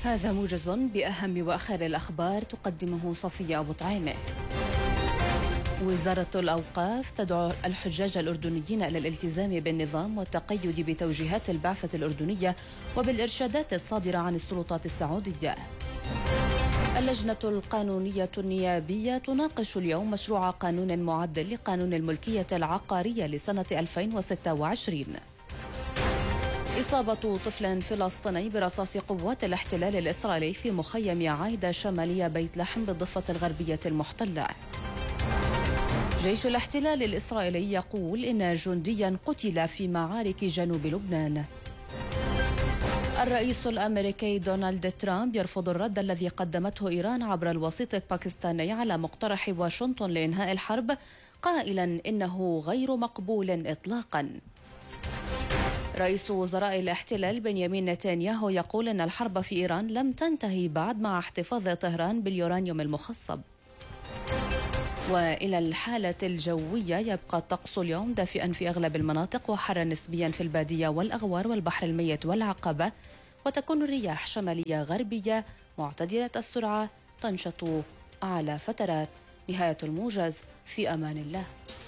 هذا موجز بأهم وآخر الأخبار تقدمه صفية أبو طعيمة. وزارة الأوقاف تدعو الحجاج الأردنيين إلى الالتزام بالنظام والتقيد بتوجيهات البعثة الأردنية وبالإرشادات الصادرة عن السلطات السعودية. اللجنة القانونية النيابية تناقش اليوم مشروع قانون معدل لقانون الملكية العقارية لسنة 2026. إصابة طفل فلسطيني برصاص قوات الاحتلال الإسرائيلي في مخيم عايدة شمالية بيت لحم بالضفة الغربية المحتلة. جيش الاحتلال الإسرائيلي يقول إن جنديا قتل في معارك جنوب لبنان. الرئيس الأمريكي دونالد ترامب يرفض الرد الذي قدمته إيران عبر الوسيط الباكستاني على مقترح واشنطن لإنهاء الحرب، قائلا إنه غير مقبول إطلاقا. رئيس وزراء الاحتلال بنيامين نتنياهو يقول إن الحرب في إيران لم تنتهي بعد مع احتفاظ طهران باليورانيوم المخصب. وإلى الحالة الجوية، يبقى الطقس اليوم دافئا في أغلب المناطق وحرا نسبيا في البادية والأغوار والبحر الميت والعقبة، وتكون الرياح شمالية غربية معتدلة السرعة تنشط على فترات. نهاية الموجز، في أمان الله.